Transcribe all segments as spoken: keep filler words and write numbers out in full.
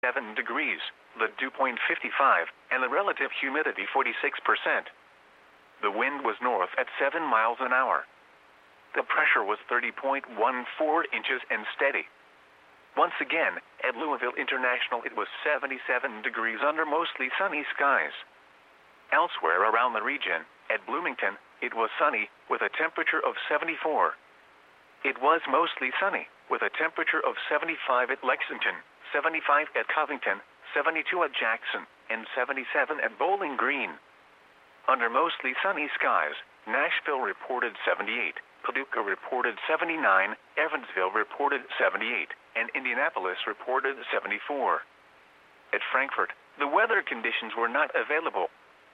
seventy-seven degrees, the dew point fifty-five, and the relative humidity forty-six percent. The wind was north at seven miles an hour. The pressure was thirty point one four inches and steady. Once again, at Louisville International it was seventy-seven degrees under mostly sunny skies. Elsewhere around the region, at Bloomington, it was sunny, with a temperature of seventy-four. It was mostly sunny, with a temperature of seventy-five at Lexington, seventy-five at Covington, seventy-two at Jackson, and seventy-seven at Bowling Green. Under mostly sunny skies, Nashville reported seventy-eight, Paducah reported seventy-nine, Evansville reported seventy-eight, and Indianapolis reported seventy-four. At Frankfort, the weather conditions were not available.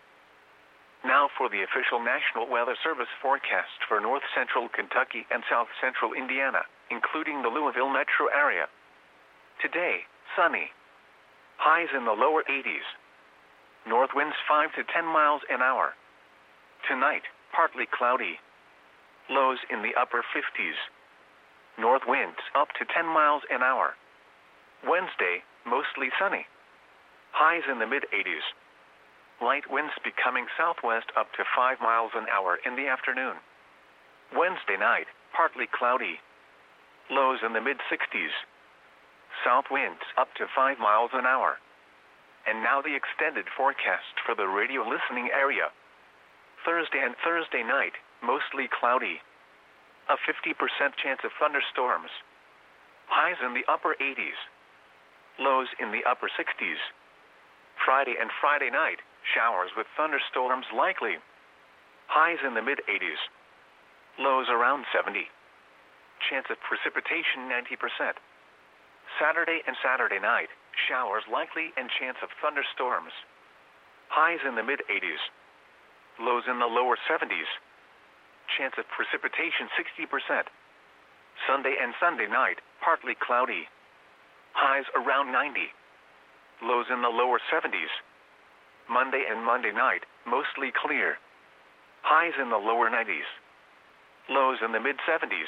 Now for the official National Weather Service forecast for north central Kentucky and south central Indiana, including the Louisville metro area. Today, sunny. Highs in the lower eighties. North winds five to ten miles an hour. Tonight, partly cloudy. Lows in the upper fifties. North winds up to ten miles an hour. Wednesday, mostly sunny. Highs in the mid eighties. Light winds becoming southwest up to five miles an hour in the afternoon. Wednesday night, partly cloudy. Lows in the mid sixties. South winds up to five miles an hour. And now the extended forecast for the radio listening area. Thursday and Thursday night, mostly cloudy. A fifty percent chance of thunderstorms. Highs in the upper eighties. Lows in the upper sixties. Friday and Friday night, showers with thunderstorms likely. Highs in the mid eighties. Lows around seventy. Chance of precipitation ninety percent. Saturday and Saturday night, showers likely and chance of thunderstorms. Highs in the mid eighties. Lows in the lower seventies. Chance of precipitation sixty percent. Sunday and Sunday night, partly cloudy. Highs around ninety. Lows in the lower seventies. Monday and Monday night, mostly clear. Highs in the lower nineties. Lows in the mid seventies.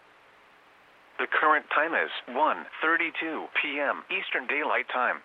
The current time is one thirty-two p m Eastern Daylight Time.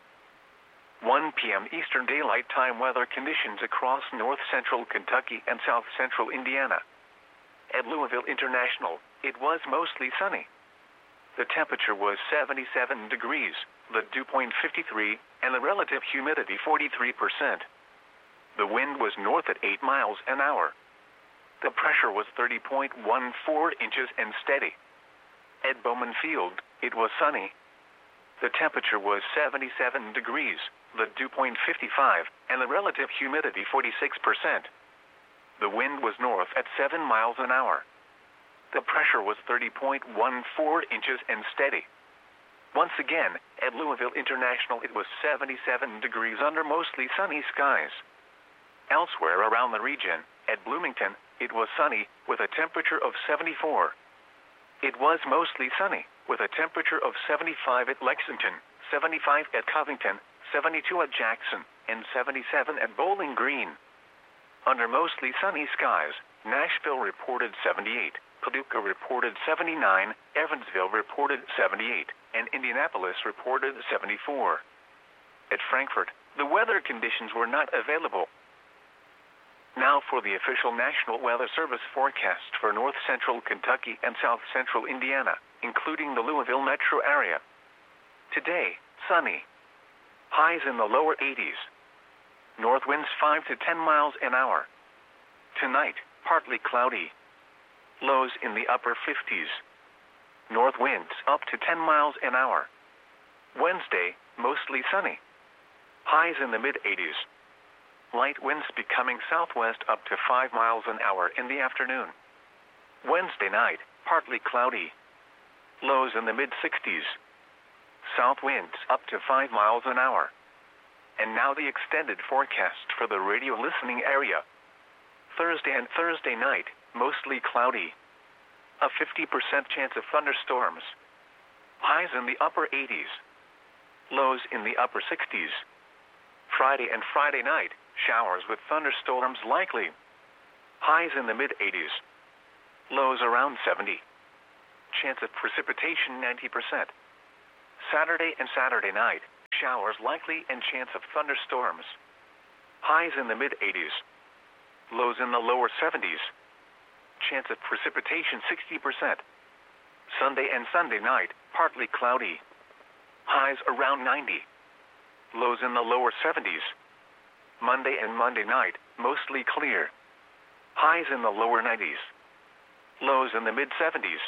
one p m Eastern Daylight Time weather conditions across north central Kentucky and south central Indiana. At Louisville International, it was mostly sunny. The temperature was seventy-seven degrees, the dew point fifty-three, and the relative humidity forty-three percent. The wind was north at eight miles an hour. The pressure was thirty point one four inches and steady. At Bowman Field, it was sunny. The temperature was seventy-seven degrees, the dew point fifty-five, and the relative humidity forty-six percent. The wind was north at seven miles an hour. The pressure was thirty point one four inches and steady. Once again, at Louisville International it was seventy-seven degrees under mostly sunny skies. Elsewhere around the region, at Bloomington, it was sunny, with a temperature of seventy-four. It was mostly sunny, with a temperature of seventy-five at Lexington, seventy-five at Covington, seventy-two at Jackson, and seventy-seven at Bowling Green. Under mostly sunny skies, Nashville reported seventy-eight, Paducah reported seventy-nine, Evansville reported seventy-eight, and Indianapolis reported seventy-four. At Frankfort, the weather conditions were not available. Now for the official National Weather Service forecast for north central Kentucky and south central Indiana, including the Louisville metro area. Today, sunny. Highs in the lower eighties. North winds five to ten miles an hour. Tonight, partly cloudy. Lows in the upper fifties. North winds up to ten miles an hour. Wednesday, mostly sunny. Highs in the mid eighties. Light winds becoming southwest up to five miles an hour in the afternoon. Wednesday night, partly cloudy. Lows in the mid sixties. South winds up to five miles an hour. And now the extended forecast for the radio listening area. Thursday and Thursday night, mostly cloudy. A fifty percent chance of thunderstorms. Highs in the upper eighties. Lows in the upper sixties. Friday and Friday night, showers with thunderstorms likely. Highs in the mid eighties. Lows around seventy. Chance of precipitation ninety percent. Saturday and Saturday night, showers likely and chance of thunderstorms. Highs in the mid eighties. Lows in the lower seventies. Chance of precipitation sixty percent. Sunday and Sunday night, partly cloudy. Highs around ninety. Lows in the lower seventies. Monday and Monday night, mostly clear. Highs in the lower nineties. Lows in the mid seventies.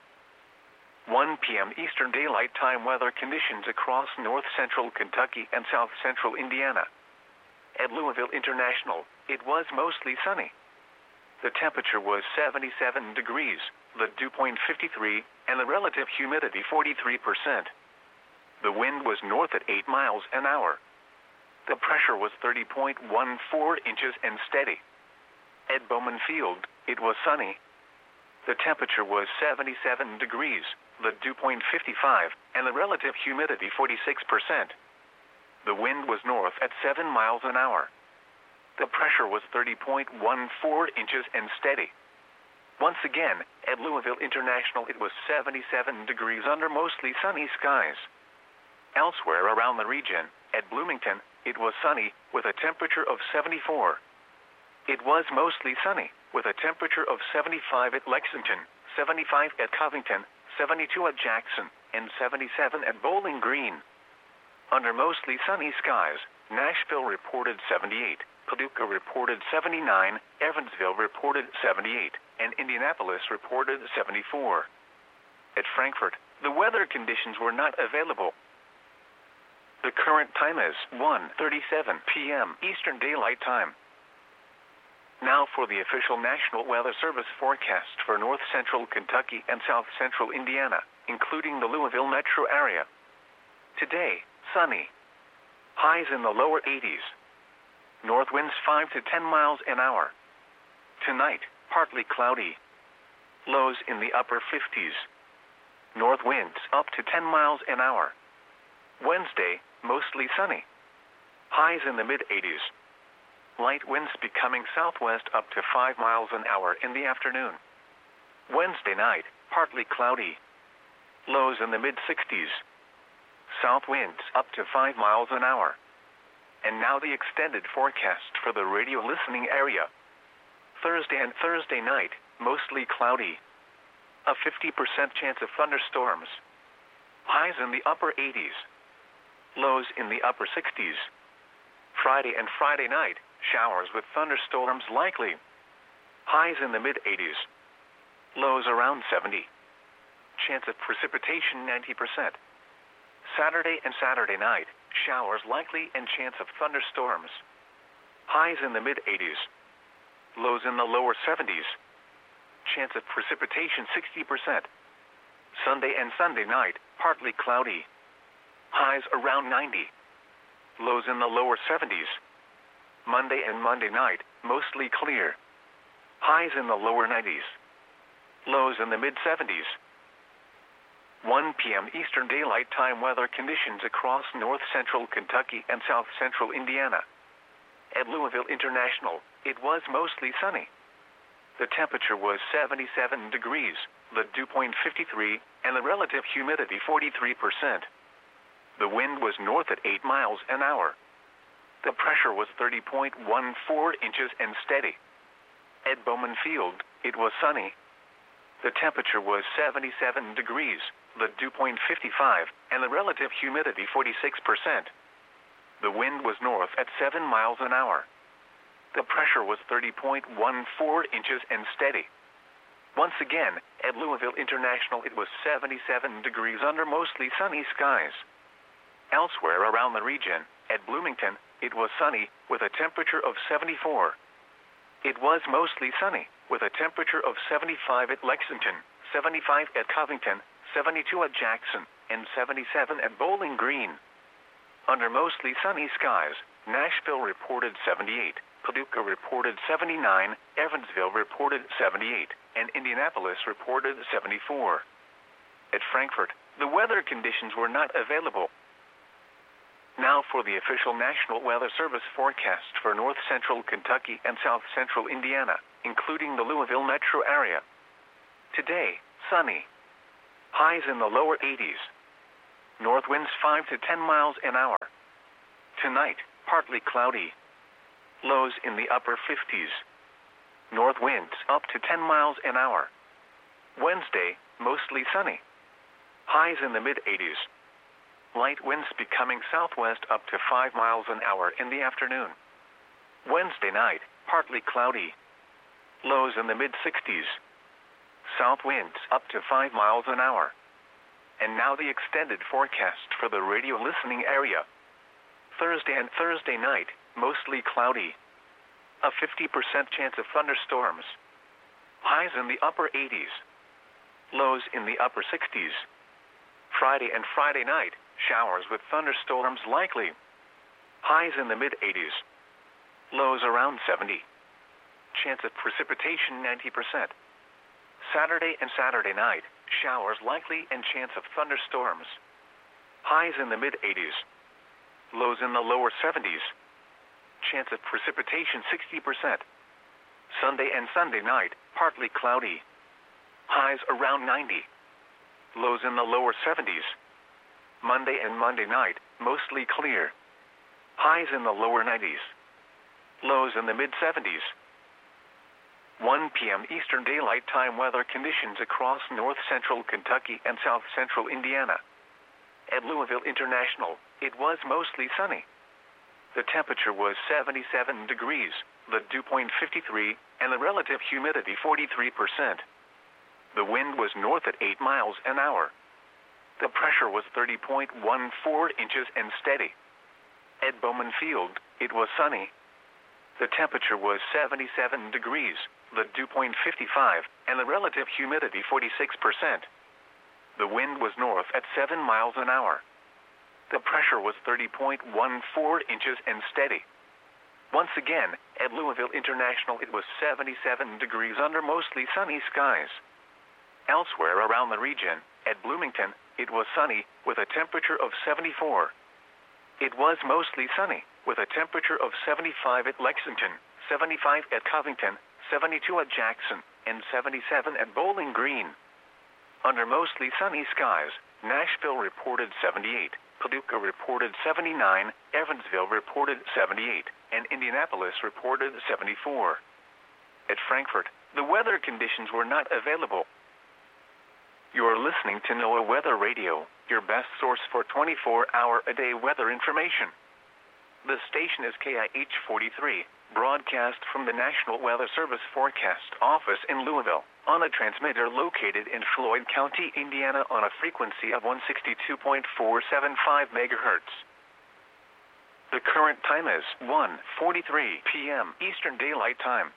one p m Eastern Daylight Time weather conditions across north central Kentucky and south central Indiana. At Louisville International, it was mostly sunny. The temperature was seventy-seven degrees, the dew point fifty-three, and the relative humidity forty-three percent. The wind was north at eight miles an hour. The pressure was thirty point one four inches and steady. At Bowman Field, it was sunny. The temperature was seventy-seven degrees, the dew point fifty-five, and the relative humidity forty-six percent. The wind was north at seven miles an hour. The pressure was thirty point one four inches and steady. Once again, at Louisville International, it was seventy-seven degrees under mostly sunny skies. Elsewhere around the region, at Bloomington, it was sunny with a temperature of seventy-four. It was mostly sunny with a temperature of seventy-five at Lexington, seventy-five at Covington, seventy-two at Jackson, and seventy-seven at Bowling Green. Under mostly sunny skies, Nashville reported seventy-eight, Paducah reported seventy-nine, Evansville reported seventy-eight, and Indianapolis reported seventy-four. At Frankfort, the weather conditions were not available. The current time is one thirty-seven p m Eastern Daylight Time. Now for the official National Weather Service forecast for north central Kentucky and south central Indiana, including the Louisville metro area. Today, sunny. Highs in the lower eighties. North winds five to ten miles an hour. Tonight, partly cloudy. Lows in the upper fifties. North winds up to ten miles an hour. Wednesday, mostly sunny. Highs in the mid eighties. Light winds becoming southwest up to five miles an hour in the afternoon. Wednesday night, partly cloudy. Lows in the mid sixties. South winds up to five miles an hour. And now the extended forecast for the radio listening area. Thursday and Thursday night, mostly cloudy. A fifty percent chance of thunderstorms. Highs in the upper eighties. Lows in the upper sixties. Friday and Friday night, showers with thunderstorms likely. Highs in the mid eighties. Lows around seventy. Chance of precipitation ninety percent. Saturday and Saturday night, showers likely and chance of thunderstorms. Highs in the mid eighties. Lows in the lower seventies. Chance of precipitation sixty percent. Sunday and Sunday night, partly cloudy. Highs around ninety. Lows in the lower seventies. Monday and Monday night, mostly clear. Highs in the lower nineties. Lows in the mid seventies. one p m Eastern Daylight Time weather conditions across north central Kentucky and south central Indiana. At Louisville International, it was mostly sunny. The temperature was seventy-seven degrees, the dew point fifty-three, and the relative humidity forty-three percent. The wind was north at eight miles an hour. The pressure was thirty point one four inches and steady. At Bowman Field, it was sunny. The temperature was seventy-seven degrees, the dew point fifty-five, and the relative humidity forty-six percent. The wind was north at seven miles an hour. The pressure was thirty point one four inches and steady. Once again, at Louisville International, it was seventy-seven degrees under mostly sunny skies. Elsewhere around the region, at Bloomington, it was sunny with a temperature of seventy-four. It was mostly sunny with a temperature of seventy-five at Lexington, seventy-five at Covington, seventy-two at Jackson, and seventy-seven at Bowling Green. Under mostly sunny skies, Nashville reported seventy-eight, Paducah reported seventy-nine, Evansville reported seventy-eight, and Indianapolis reported seventy-four. At Frankfort, the weather conditions were not available. Now for the official National Weather Service forecast for north central Kentucky and south central Indiana, including the Louisville metro area. Today, sunny. Highs in the lower eighties. North winds five to ten miles an hour. Tonight, partly cloudy. Lows in the upper fifties. North winds up to ten miles an hour. Wednesday, mostly sunny. Highs in the mid-eighties. Light winds becoming southwest up to five miles an hour in the afternoon. Wednesday night, partly cloudy. Lows in the mid-sixties. South winds up to five miles an hour. And now the extended forecast for the radio listening area. Thursday and Thursday night, mostly cloudy. A fifty percent chance of thunderstorms. Highs in the upper eighties. Lows in the upper sixties. Friday and Friday night, showers with thunderstorms likely. Highs in the mid-eighties. Lows around seventy. Chance of precipitation ninety percent. Saturday and Saturday night, showers likely and chance of thunderstorms. Highs in the mid-eighties. Lows in the lower seventies. Chance of precipitation sixty percent. Sunday and Sunday night, partly cloudy. Highs around ninety. Lows in the lower seventies. Monday and Monday night, mostly clear. Highs in the lower nineties. Lows in the mid-seventies. one p.m. Eastern Daylight Time weather conditions across north-central Kentucky and south-central Indiana. At Louisville International, it was mostly sunny. The temperature was seventy-seven degrees, the dew point fifty-three, and the relative humidity forty-three percent. The wind was north at eight miles an hour. The pressure was thirty point one four inches and steady. At Bowman Field, it was sunny. The temperature was seventy-seven degrees, the dew point fifty-five, and the relative humidity forty-six percent. The wind was north at seven miles an hour. The pressure was thirty point one four inches and steady. Once again, at Louisville International it was seventy-seven degrees under mostly sunny skies. Elsewhere around the region, at Bloomington, it was sunny, with a temperature of seventy-four. It was mostly sunny, with a temperature of seventy-five at Lexington, seventy-five at Covington, seventy-two at Jackson, and seventy-seven at Bowling Green. Under mostly sunny skies, Nashville reported seventy-eight, Paducah reported seventy-nine, Evansville reported seventy-eight, and Indianapolis reported seventy-four. At Frankfort, the weather conditions were not available. You're listening to NOAA Weather Radio, your best source for twenty-four hour a day weather information. The station is K I H forty-three, broadcast from the National Weather Service Forecast Office in Louisville, on a transmitter located in Floyd County, Indiana on a frequency of one sixty-two point four seven five megahertz. The current time is one forty-three p.m. Eastern Daylight Time.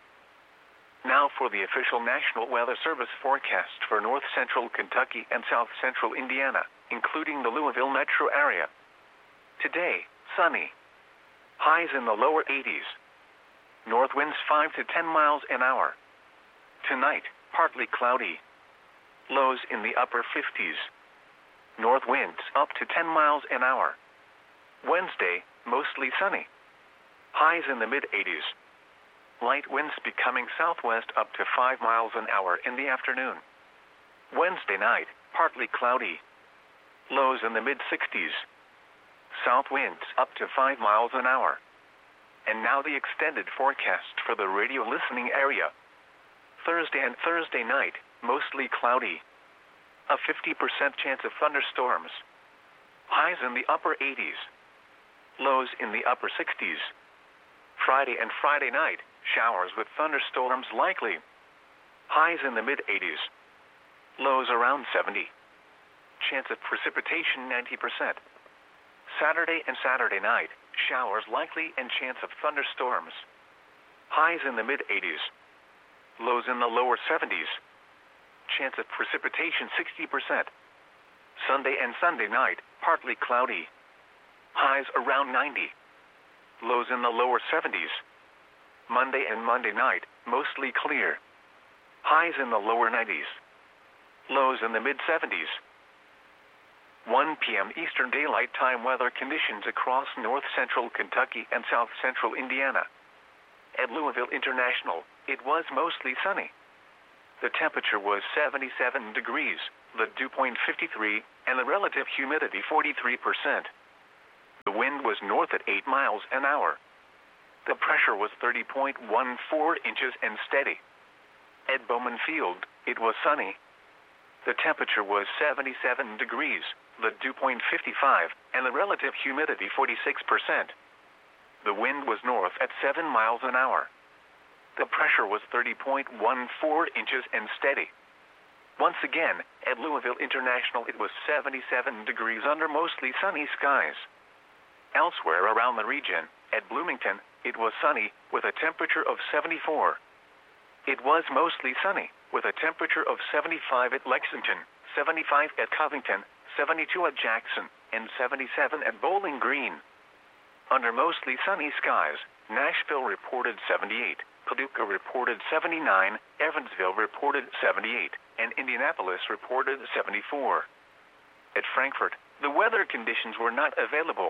Now for the official National Weather Service forecast for north-central Kentucky and south-central Indiana, including the Louisville metro area. Today, sunny. Highs in the lower eighties. North winds five to ten miles an hour. Tonight, partly cloudy. Lows in the upper fifties. North winds up to ten miles an hour. Wednesday, mostly sunny. Highs in the mid-eighties. Light winds becoming southwest up to five miles an hour in the afternoon. Wednesday night, partly cloudy. Lows in the mid-sixties. South winds up to five miles an hour. And now the extended forecast for the radio listening area. Thursday and Thursday night, mostly cloudy. A fifty percent chance of thunderstorms. Highs in the upper eighties. Lows in the upper sixties. Friday and Friday night, showers with thunderstorms likely. Highs in the mid-eighties. Lows around seventy. Chance of precipitation ninety percent. Saturday and Saturday night, showers likely and chance of thunderstorms. Highs in the mid-eighties. Lows in the lower seventies. Chance of precipitation sixty percent. Sunday and Sunday night, partly cloudy. Highs around ninety. Lows in the lower seventies. Monday and Monday night, mostly clear. Highs in the lower nineties. Lows in the mid-seventies. one p.m. Eastern Daylight Time weather conditions across north-central Kentucky and south-central Indiana. At Louisville International, it was mostly sunny. The temperature was seventy-seven degrees, the dew point fifty-three, and the relative humidity forty-three percent. The wind was north at eight miles an hour. The pressure was thirty point one four inches and steady. At Bowman Field, it was sunny. The temperature was seventy-seven degrees, the dew point fifty-five, and the relative humidity forty-six percent. The wind was north at seven miles an hour. The pressure was thirty point one four inches and steady. Once again, at Louisville International it was seventy-seven degrees under mostly sunny skies. Elsewhere around the region, at Bloomington, it was sunny, with a temperature of seventy-four. It was mostly sunny, with a temperature of seventy-five at Lexington, seventy-five at Covington, seventy-two at Jackson, and seventy-seven at Bowling Green. Under mostly sunny skies, Nashville reported seventy-eight, Paducah reported seventy-nine, Evansville reported seventy-eight, and Indianapolis reported seventy-four. At Frankfort, the weather conditions were not available.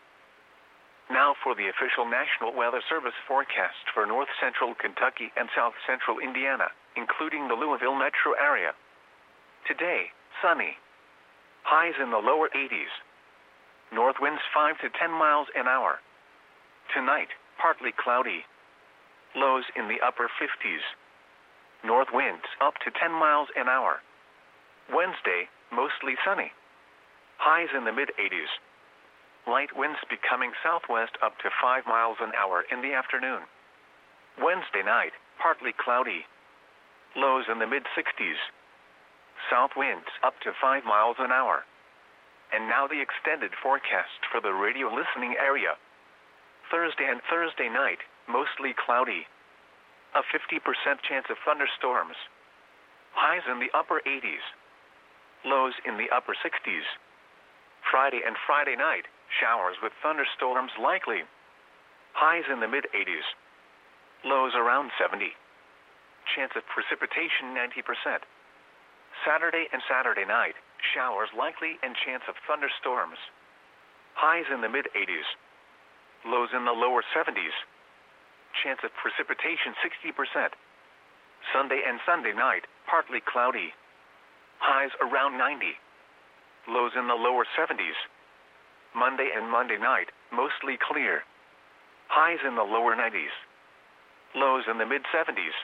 Now for the official National Weather Service forecast for north central Kentucky and south central Indiana, including the Louisville metro area. Today, sunny. Highs in the lower eighties. North winds five to ten miles an hour. Tonight, partly cloudy. Lows in the upper fifties. North winds up to ten miles an hour. Wednesday, mostly sunny. Highs in the mid eighties. Light winds becoming southwest up to five miles an hour in the afternoon. Wednesday night, partly cloudy. Lows in the mid sixties. South winds up to five miles an hour. And now the extended forecast for the radio listening area. Thursday and Thursday night, mostly cloudy. A fifty percent chance of thunderstorms. Highs in the upper eighties. Lows in the upper sixties. Friday and Friday night, showers with thunderstorms likely. Highs in the mid eighties. Lows around seventy. Chance of precipitation ninety percent. Saturday and Saturday night, showers likely and chance of thunderstorms. Highs in the mid eighties. Lows in the lower seventies. Chance of precipitation sixty percent. Sunday and Sunday night, partly cloudy. Highs around ninety. Lows in the lower seventies. Monday and Monday night, mostly clear. Highs in the lower nineties. Lows in the mid seventies.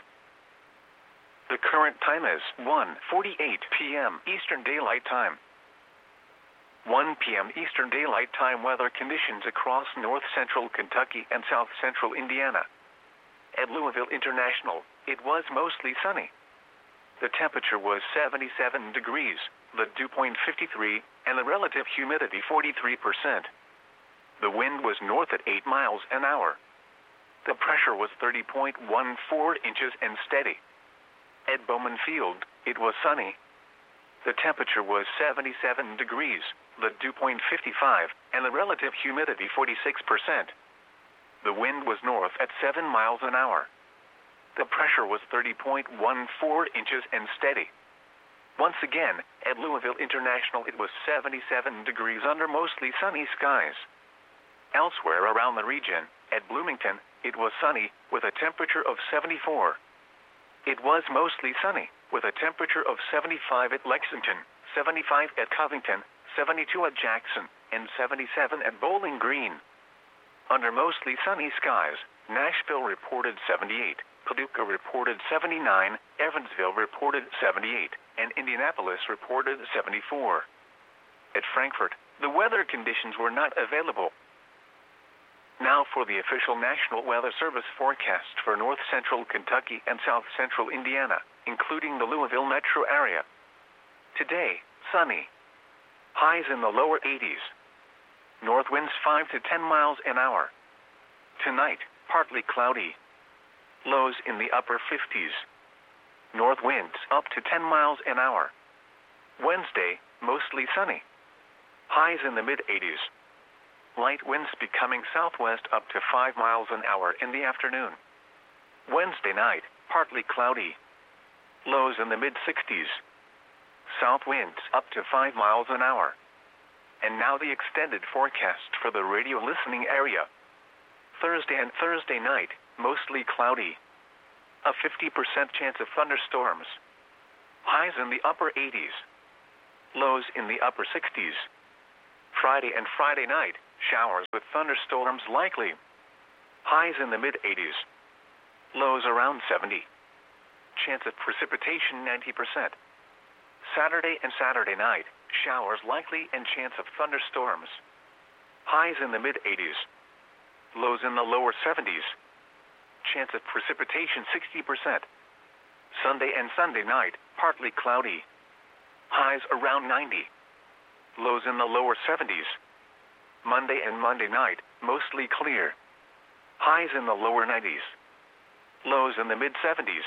The current time is one forty-eight p m Eastern Daylight Time. one p m Eastern Daylight Time weather conditions across north central Kentucky and south central Indiana. At Louisville International, it was mostly sunny. The temperature was seventy-seven degrees, the dew point fifty-three, and the relative humidity forty-three percent. The wind was north at eight miles an hour. The pressure was thirty point one four inches and steady. At Bowman Field, it was sunny. The temperature was seventy-seven degrees, the dew point fifty-five, and the relative humidity forty-six percent. The wind was north at seven miles an hour. The pressure was thirty point one four inches and steady. Once again, at Louisville International it was seventy-seven degrees under mostly sunny skies. Elsewhere around the region, at Bloomington, it was sunny, with a temperature of seventy-four. It was mostly sunny, with a temperature of seventy-five at Lexington, seventy-five at Covington, seventy-two at Jackson, and seventy-seven at Bowling Green. Under mostly sunny skies, Nashville reported seventy-eight, Paducah reported seventy-nine, Evansville reported seventy-eight, and Indianapolis reported seventy-four. At Frankfort, the weather conditions were not available. Now for the official National Weather Service forecast for north central Kentucky and south central Indiana, including the Louisville metro area. Today, sunny. Highs in the lower eighties. North winds five to ten miles an hour. Tonight, partly cloudy. Lows in the upper fifties. North winds up to ten miles an hour. Wednesday, mostly sunny. Highs in the mid eighties. Light winds becoming southwest up to five miles an hour in the afternoon. Wednesday night, partly cloudy. Lows in the mid sixties. South winds up to five miles an hour. And now the extended forecast for the radio listening area. Thursday and Thursday night, mostly cloudy. A fifty percent chance of thunderstorms. Highs in the upper eighties. lows in the upper sixties. Friday and Friday night, showers with thunderstorms likely. Highs in the mid-eighties. Lows around seventy. Chance of precipitation ninety percent. Saturday and Saturday night, showers likely and chance of thunderstorms. Highs in the mid-eighties. Lows in the lower seventies. Chance of precipitation sixty percent. Sunday and Sunday night, partly cloudy. Highs around ninety. Lows in the lower seventies. Monday and Monday night, mostly clear. Highs in the lower nineties. Lows in the mid-seventies.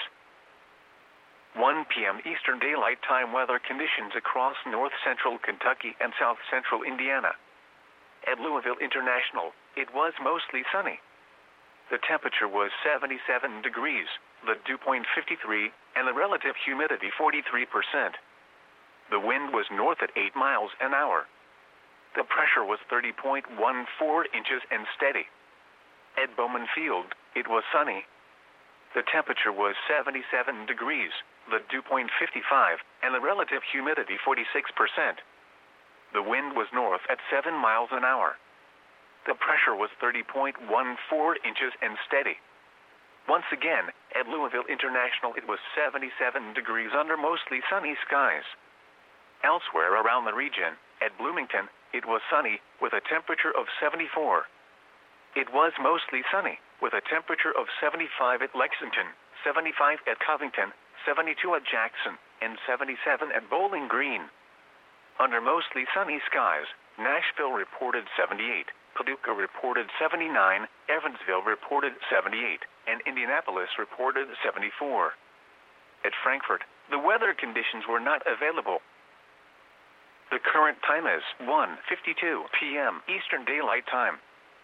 one p m Eastern Daylight Time weather conditions across north-central Kentucky and south-central Indiana. At Louisville International, it was mostly sunny. The temperature was seventy-seven degrees, the dew point fifty-three, and the relative humidity forty-three percent. The wind was north at eight miles an hour. The pressure was thirty point one four inches and steady. At Bowman Field, it was sunny. The temperature was seventy-seven degrees, the dew point fifty-five, and the relative humidity forty-six percent. The wind was north at seven miles an hour. The pressure was thirty point one four inches and steady. Once again, at Louisville International it was seventy-seven degrees under mostly sunny skies. Elsewhere around the region, at Bloomington, it was sunny, with a temperature of seventy-four. It was mostly sunny, with a temperature of seventy-five at Lexington, seventy-five at Covington, seventy-two at Jackson, and seventy-seven at Bowling Green. Under mostly sunny skies, Nashville reported seventy-eight, Paducah reported seventy-nine, Evansville reported seventy-eight, and Indianapolis reported seventy-four. At Frankfort, the weather conditions were not available. The current time is one fifty-two p m Eastern Daylight Time.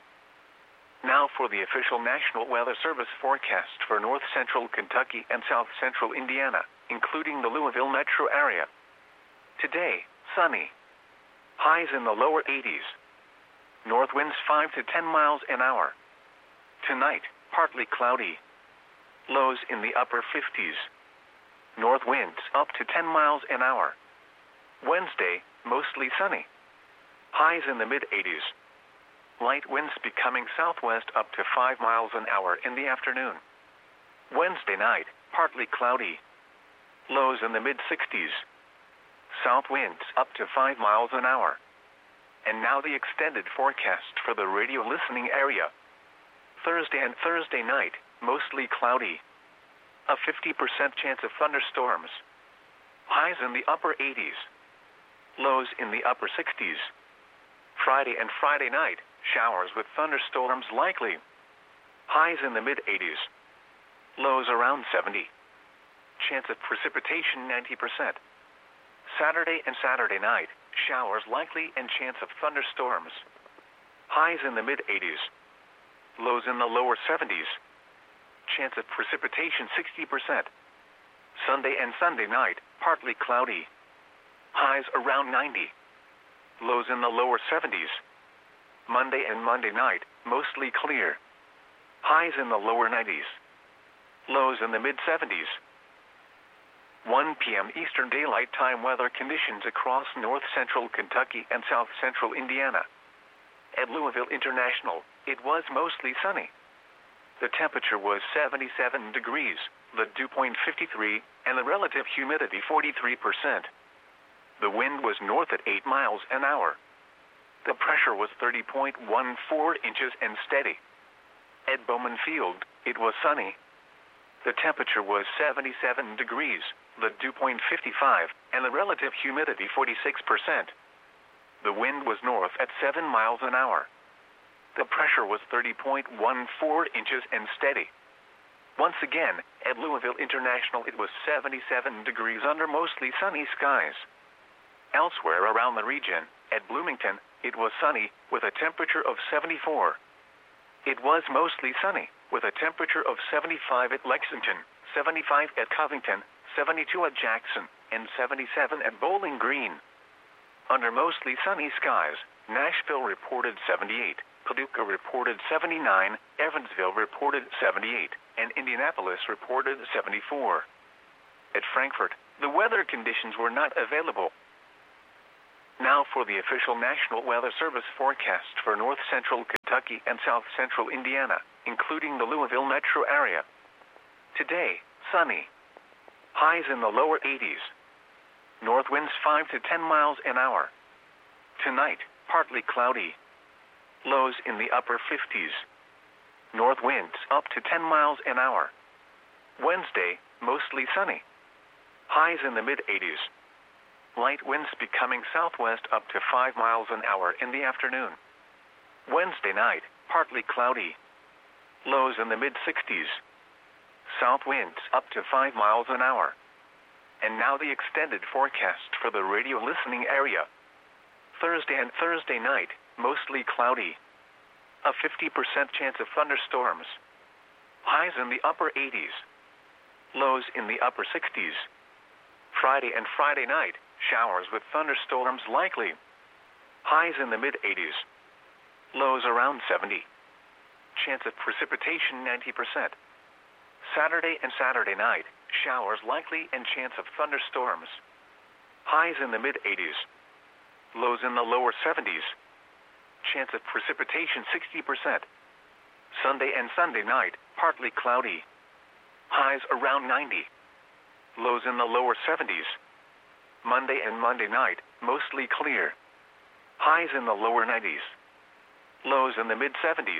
Now for the official National Weather Service forecast for north-central Kentucky and south-central Indiana, including the Louisville metro area. Today, sunny. Highs in the lower eighties. North winds five to ten miles an hour. Tonight, partly cloudy. Lows in the upper fifties. North winds up to ten miles an hour. Wednesday, mostly sunny. Highs in the mid-eighties. Light winds becoming southwest up to five miles an hour in the afternoon. Wednesday night, partly cloudy. Lows in the mid-sixties. South winds up to five miles an hour. And now the extended forecast for the radio listening area. Thursday and Thursday night, mostly cloudy. A fifty percent chance of thunderstorms. Highs in the upper eighties. Lows in the upper sixties. Friday and Friday night, showers with thunderstorms likely. Highs in the mid-eighties. Lows around seventy. Chance of precipitation ninety percent. Saturday and Saturday night, showers likely and chance of thunderstorms. Highs in the mid-eighties. Lows in the lower seventies. Chance of precipitation sixty percent. Sunday and Sunday night, partly cloudy. Highs around ninety. Lows in the lower seventies. Monday and Monday night, mostly clear. Highs in the lower nineties. Lows in the mid-seventies. one p m Eastern Daylight Time weather conditions across north-central Kentucky and south-central Indiana. At Louisville International, it was mostly sunny. The temperature was seventy-seven degrees, the dew point fifty-three, and the relative humidity forty-three percent. The wind was north at eight miles an hour. The pressure was thirty point one four inches and steady. At Bowman Field, it was sunny. The temperature was seventy-seven degrees, the dew point fifty-five, and the relative humidity forty-six percent. The wind was north at seven miles an hour. The pressure was thirty point one four inches and steady. Once again, at Louisville International it was seventy-seven degrees under mostly sunny skies. Elsewhere around the region, at Bloomington, it was sunny, with a temperature of seventy-four. It was mostly sunny, with a temperature of seventy-five at Lexington, seventy-five at Covington, seventy-two at Jackson, and seventy-seven at Bowling Green. Under mostly sunny skies, Nashville reported seventy-eight, Paducah reported seventy-nine, Evansville reported seventy-eight, and Indianapolis reported seventy-four. At Frankfort, the weather conditions were not available. Now for the official National Weather Service forecast for north central Kentucky and south central Indiana, including the Louisville metro area. Today, sunny. Highs in the lower eighties. North winds five to ten miles an hour. Tonight, partly cloudy. Lows in the upper fifties. North winds up to ten miles an hour. Wednesday, mostly sunny. Highs in the mid eighties. Light winds becoming southwest up to five miles an hour in the afternoon. Wednesday night, partly cloudy. Lows in the mid sixties. South winds up to five miles an hour. And now the extended forecast for the radio listening area. Thursday and Thursday night, mostly cloudy. A fifty percent chance of thunderstorms. Highs in the upper eighties. Lows in the upper sixties. Friday and Friday night, showers with thunderstorms likely. Highs in the mid eighties. Lows around seventy. Chance of precipitation ninety percent. Saturday and Saturday night, showers likely and chance of thunderstorms. Highs in the mid eighties. Lows in the lower seventies. Chance of precipitation sixty percent. Sunday and Sunday night, partly cloudy. Highs around ninety. Lows in the lower seventies. Monday and Monday night, mostly clear. Highs in the lower nineties. Lows in the mid seventies.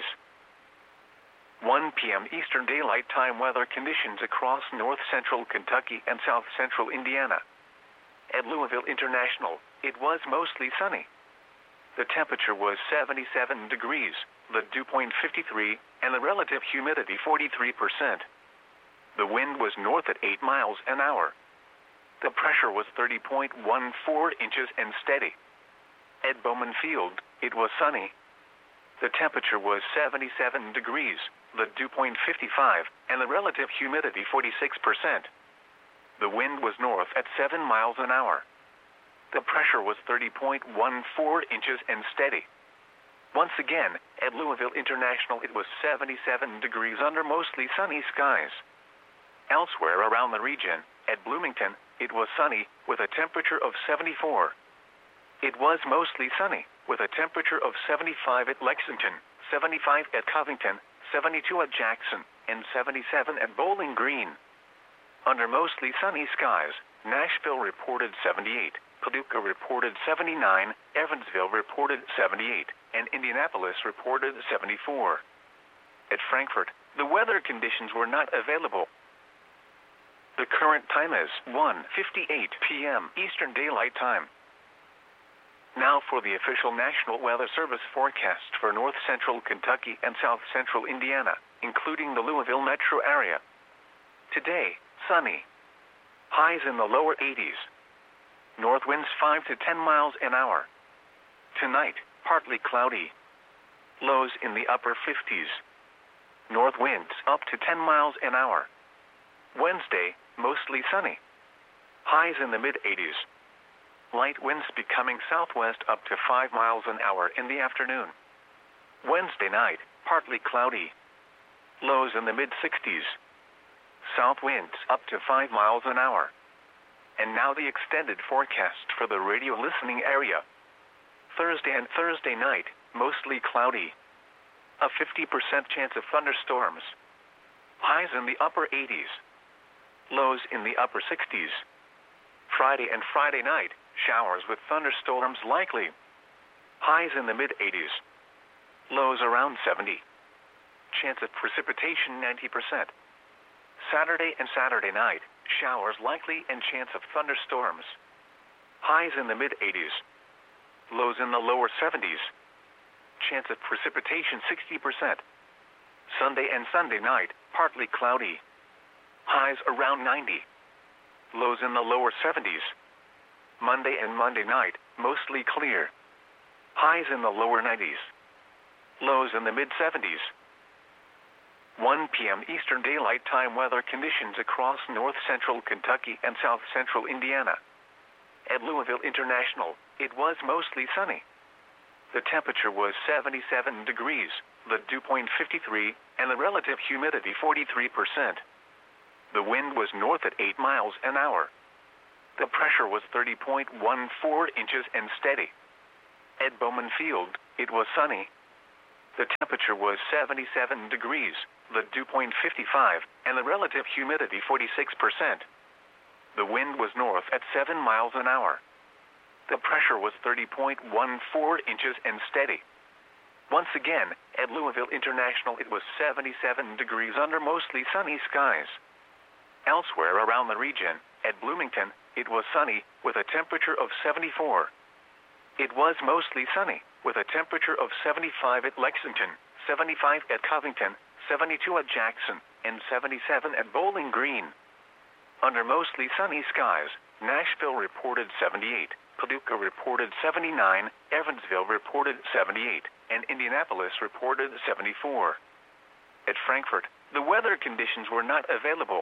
one p.m. Eastern Daylight Time weather conditions across north central Kentucky and south central Indiana. At Louisville International, it was mostly sunny. The temperature was seventy-seven degrees, the dew point fifty-three, and the relative humidity forty-three percent. The wind was north at eight miles an hour. The pressure was thirty point one four inches and steady. At Bowman Field, it was sunny. The temperature was seventy-seven degrees, the dew point fifty-five, and the relative humidity forty-six percent. The wind was north at seven miles an hour. The pressure was thirty point one four inches and steady. Once again, at Louisville International it was seventy-seven degrees under mostly sunny skies. Elsewhere around the region, at Bloomington, it was sunny, with a temperature of seventy-four. It was mostly sunny, with a temperature of seventy-five at Lexington, seventy-five at Covington, seventy-two at Jackson, and seventy-seven at Bowling Green. Under mostly sunny skies, Nashville reported seventy-eight, Paducah reported seventy-nine, Evansville reported seventy-eight, and Indianapolis reported seventy-four. At Frankfort, the weather conditions were not available. The current time is one fifty-eight p.m. Eastern Daylight Time. Now for the official National Weather Service forecast for north central Kentucky and south central Indiana, including the Louisville metro area. Today, sunny. Highs in the lower eighties. North winds five to ten miles an hour. Tonight, partly cloudy. Lows in the upper fifties. North winds up to ten miles an hour. Wednesday, mostly sunny. Highs in the mid eighties. Light winds becoming southwest up to five miles an hour in the afternoon. Wednesday night, partly cloudy. Lows in the mid sixties. South winds up to five miles an hour. And now the extended forecast for the radio listening area. Thursday and Thursday night, mostly cloudy. A fifty percent chance of thunderstorms. Highs in the upper eighties. Lows in the upper sixties. Friday and Friday night, showers with thunderstorms likely. Highs in the mid eighties. Lows around seventy. Chance of precipitation ninety percent. Saturday and Saturday night, showers likely and chance of thunderstorms. Highs in the mid eighties. Lows in the lower seventies. Chance of precipitation sixty percent. Sunday and Sunday night, partly cloudy. Highs around ninety. Lows in the lower seventies. Monday and Monday night, mostly clear. Highs in the lower nineties. Lows in the mid seventies. one p.m. Eastern Daylight Time weather conditions across north central Kentucky and south central Indiana. At Louisville International, it was mostly sunny. The temperature was seventy-seven degrees, the dew point fifty-three, and the relative humidity forty-three percent. The wind was north at eight miles an hour. The pressure was thirty point one four inches and steady. At Bowman Field, it was sunny. The temperature was seventy-seven degrees, the dew point fifty-five, and the relative humidity forty-six percent. The wind was north at seven miles an hour. The pressure was thirty point one four inches and steady. Once again, at Louisville International it was seventy-seven degrees under mostly sunny skies. Elsewhere around the region, at Bloomington, it was sunny, with a temperature of seventy-four. It was mostly sunny, with a temperature of seventy-five at Lexington, seventy-five at Covington, seventy-two at Jackson, and seventy-seven at Bowling Green. Under mostly sunny skies, Nashville reported seventy-eight, Paducah reported seventy-nine, Evansville reported seventy-eight, and Indianapolis reported seventy-four. At Frankfort, the weather conditions were not available.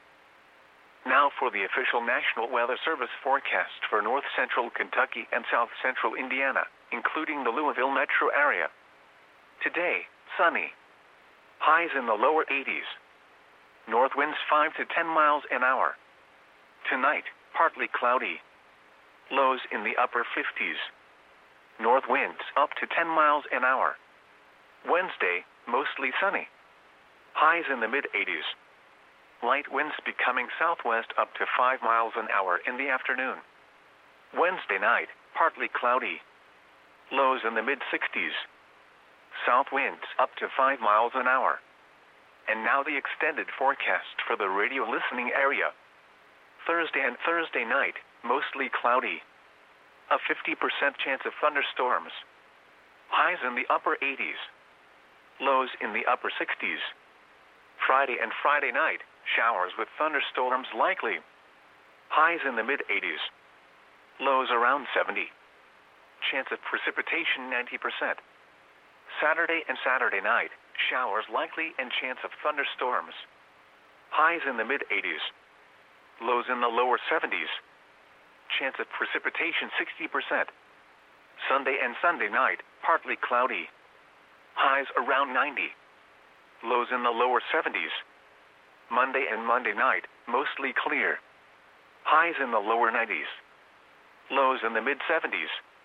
Now for the official National Weather Service forecast for north central Kentucky and south central Indiana, including the Louisville metro area. Today, sunny. Highs in the lower eighties. North winds five to ten miles an hour. Tonight, partly cloudy. Lows in the upper fifties. North winds up to ten miles an hour. Wednesday, mostly sunny. Highs in the mid eighties. Light winds becoming southwest up to five miles an hour in the afternoon. Wednesday night, partly cloudy. Lows in the mid sixties. South winds up to five miles an hour. And now the extended forecast for the radio listening area. Thursday and Thursday night, mostly cloudy. A fifty percent chance of thunderstorms. Highs in the upper eighties. Lows in the upper sixties. Friday and Friday night, showers with thunderstorms likely. Highs in the mid eighties. Lows around seventy. Chance of precipitation ninety percent. Saturday and Saturday night, showers likely and chance of thunderstorms. Highs in the mid eighties. Lows in the lower seventies. Chance of precipitation sixty percent. Sunday and Sunday night, partly cloudy. Highs around ninety. Lows in the lower seventies. Monday and Monday night, mostly clear. Highs in the lower nineties. Lows in the mid seventies.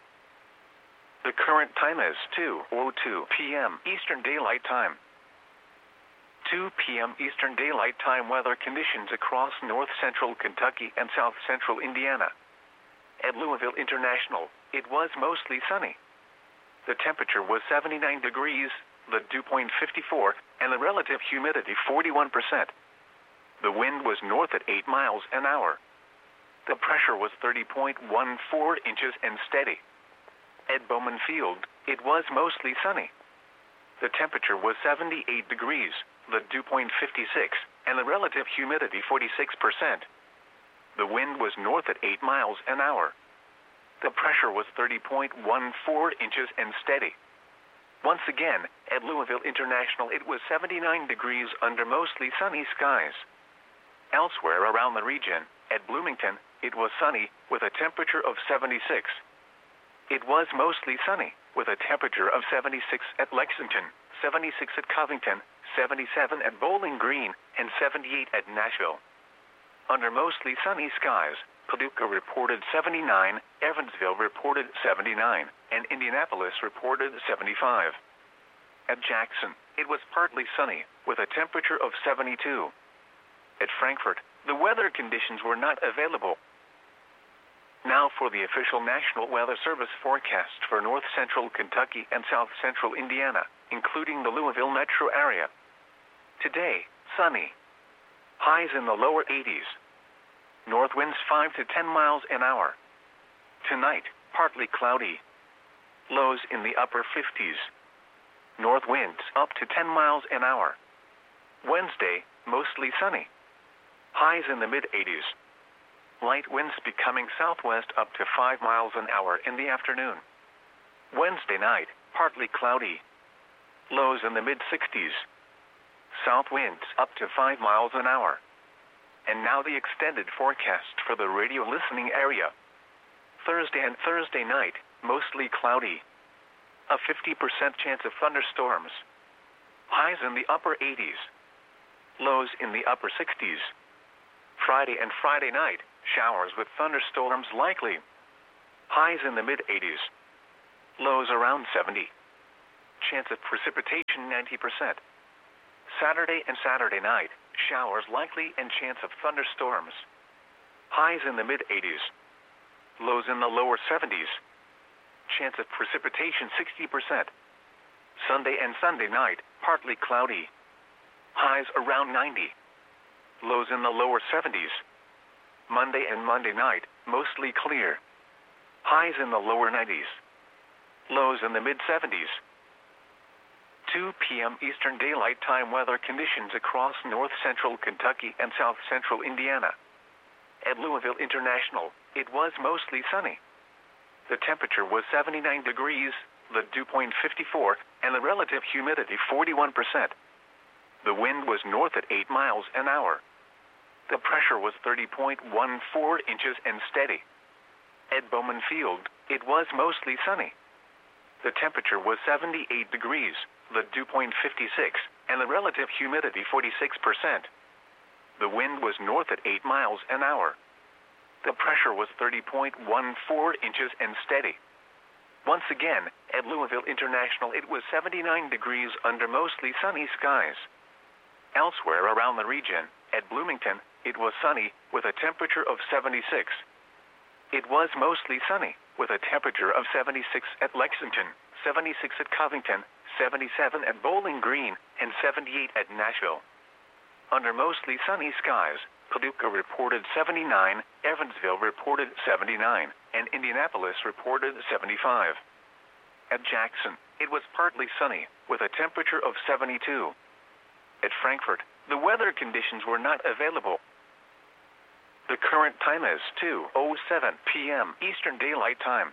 The current time is two oh two p m Eastern Daylight Time. two p m Eastern Daylight Time weather conditions across north central Kentucky and south central Indiana. At Louisville International, it was mostly sunny. The temperature was seventy-nine degrees, the dew point fifty-four, and the relative humidity forty-one percent. The wind was north at eight miles an hour. The pressure was thirty point one four inches and steady. At Bowman Field, it was mostly sunny. The temperature was seventy-eight degrees, the dew point fifty-six, and the relative humidity forty-six percent. The wind was north at eight miles an hour. The pressure was thirty point one four inches and steady. Once again, at Louisville International it was seventy-nine degrees under mostly sunny skies. Elsewhere around the region, at Bloomington, it was sunny, with a temperature of seventy-six. It was mostly sunny, with a temperature of seventy-six at Lexington, seventy-six at Covington, seventy-seven at Bowling Green, and seventy-eight at Nashville. Under mostly sunny skies, Paducah reported seventy-nine, Evansville reported seventy-nine, and Indianapolis reported seventy-five. At Jackson, it was partly sunny, with a temperature of seventy-two. At Frankfort, the weather conditions were not available. Now for the official National Weather Service forecast for north central Kentucky and south central Indiana, including the Louisville metro area. Today, sunny. Highs in the lower eighties. North winds five to ten miles an hour. Tonight, partly cloudy. Lows in the upper fifties. North winds up to ten miles an hour. Wednesday, mostly sunny. Highs in the mid eighties. Light winds becoming southwest up to five miles an hour in the afternoon. Wednesday night, partly cloudy. Lows in the mid sixties. South winds up to five miles an hour. And now the extended forecast for the radio listening area. Thursday and Thursday night, mostly cloudy. A fifty percent chance of thunderstorms. Highs in the upper eighties. Lows in the upper sixties. Friday and Friday night, showers with thunderstorms likely. Highs in the mid eighties. Lows around seventy. Chance of precipitation ninety percent. Saturday and Saturday night, showers likely and chance of thunderstorms. Highs in the mid eighties. Lows in the lower seventies. Chance of precipitation sixty percent. Sunday and Sunday night, partly cloudy. Highs around ninety. Lows in the lower seventies. Monday and Monday night, mostly clear. Highs in the lower nineties. Lows in the mid seventies. two p m Eastern Daylight Time weather conditions across north central Kentucky and south central Indiana. At Louisville International, it was mostly sunny. The temperature was seventy-nine degrees, the dew point fifty-four, and the relative humidity forty-one percent. The wind was north at eight miles an hour. The pressure was thirty point one four inches and steady. At Bowman Field, it was mostly sunny. The temperature was seventy-eight degrees, the dew point fifty-six, and the relative humidity forty-six percent. The wind was north at eight miles an hour. The pressure was thirty point one four inches and steady. Once again, at Louisville International it was seventy-nine degrees under mostly sunny skies. Elsewhere around the region, at Bloomington, it was sunny, with a temperature of seventy-six. It was mostly sunny, with a temperature of seventy-six at Lexington, seventy-six at Covington, seventy-seven at Bowling Green, and seventy-eight at Nashville. Under mostly sunny skies, Paducah reported seventy-nine, Evansville reported seventy-nine, and Indianapolis reported seventy-five. At Jackson, it was partly sunny, with a temperature of seventy-two. At Frankfort, the weather conditions were not available. The current time is two oh seven p m Eastern Daylight Time.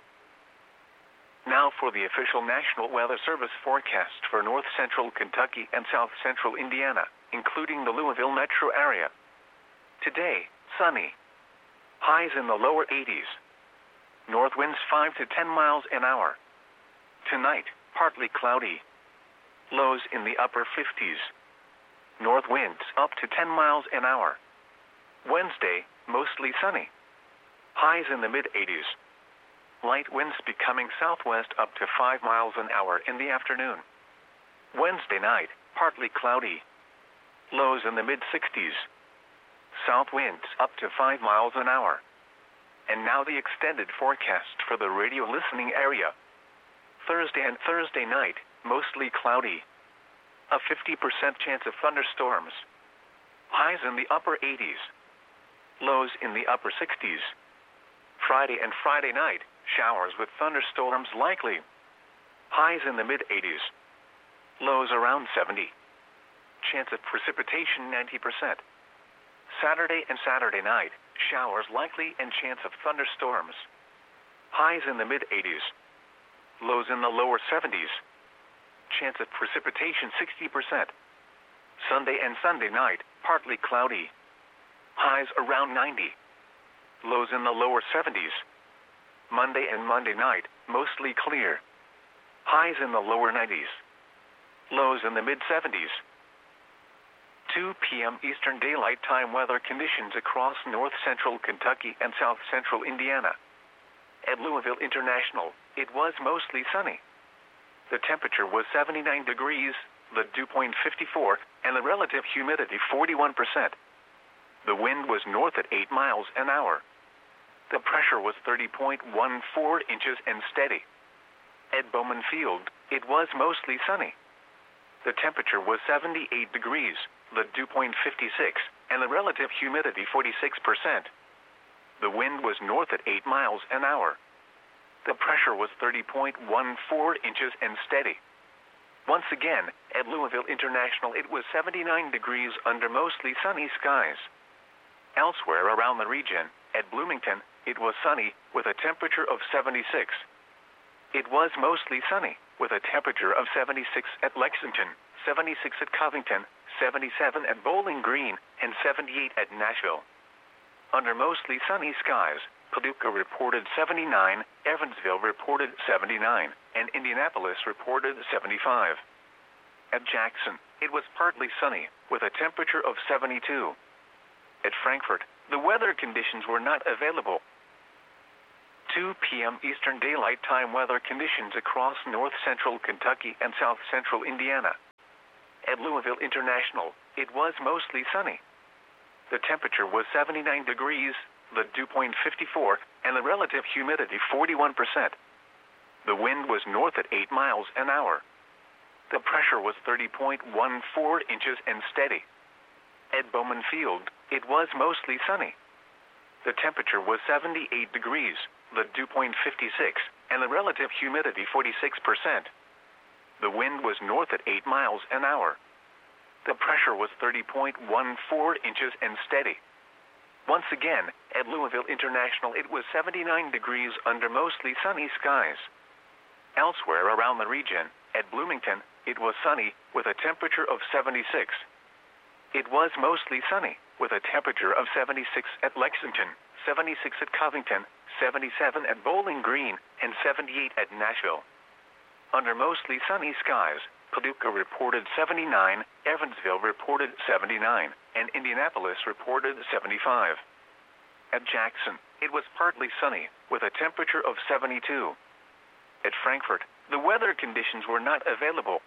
Now for the official National Weather Service forecast for north central Kentucky and south central Indiana, including the Louisville metro area. Today, sunny. Highs in the lower eighties. North winds five to ten miles an hour. Tonight, partly cloudy. Lows in the upper fifties. North winds up to ten miles an hour. Wednesday, mostly sunny. Highs in the mid eighties. Light winds becoming southwest up to five miles an hour in the afternoon. Wednesday night, partly cloudy. Lows in the mid sixties. South winds up to five miles an hour. And now the extended forecast for the radio listening area. Thursday and Thursday night, mostly cloudy. A fifty percent chance of thunderstorms. Highs in the upper eighties. Lows in the upper sixties. Friday and Friday night, showers with thunderstorms likely. Highs in the mid eighties. Lows around seventy. Chance of precipitation ninety percent. Saturday and Saturday night, showers likely and chance of thunderstorms. Highs in the mid eighties. Lows in the lower seventies. Chance of precipitation sixty percent. Sunday and Sunday night, partly cloudy. Highs around ninety. Lows in the lower seventies. Monday and Monday night, mostly clear. Highs in the lower nineties. Lows in the mid seventies. two p m Eastern Daylight Time weather conditions across north central Kentucky and south central Indiana. At Louisville International, it was mostly sunny. The temperature was seventy-nine degrees, the dew point fifty-four, and the relative humidity forty-one percent. The wind was north at eight miles an hour. The pressure was thirty point one four inches and steady. At Bowman Field, it was mostly sunny. The temperature was seventy-eight degrees, the dew point fifty-six, and the relative humidity forty-six percent. The wind was north at eight miles an hour. The pressure was thirty point one four inches and steady. Once again, at Louisville International it was seventy-nine degrees under mostly sunny skies. Elsewhere around the region, at Bloomington, it was sunny, with a temperature of seventy-six. It was mostly sunny, with a temperature of seventy-six at Lexington, seventy-six at Covington, seventy-seven at Bowling Green, and seventy-eight at Nashville. Under mostly sunny skies, Paducah reported seventy-nine, Evansville reported seventy-nine, and Indianapolis reported seventy-five. At Jackson, it was partly sunny, with a temperature of seventy-two. At Frankfort, The weather conditions were not available. two p m Eastern Daylight Time weather conditions across north central Kentucky and south central Indiana. At Louisville International, it was mostly sunny. The temperature was seventy-nine degrees, the dew point fifty-four, and the relative humidity forty-one percent. The wind was north at eight miles an hour. The pressure was thirty point one four inches and steady. At Bowman Field, it was mostly sunny. The temperature was seventy-eight degrees, the dew point fifty-six, and the relative humidity forty-six percent. The wind was north at eight miles an hour. The pressure was thirty point one four inches and steady. Once again, at Louisville International, it was seventy-nine degrees under mostly sunny skies. Elsewhere around the region, at Bloomington, it was sunny, with a temperature of seventy-six. It was mostly sunny, with a temperature of seventy-six at Lexington, seventy-six at Covington, seventy-seven at Bowling Green, and seventy-eight at Nashville. Under mostly sunny skies, Paducah reported seventy-nine, Evansville reported seventy-nine, and Indianapolis reported seventy-five. At Jackson, it was partly sunny, with a temperature of seventy-two. At Frankfort, the weather conditions were not available.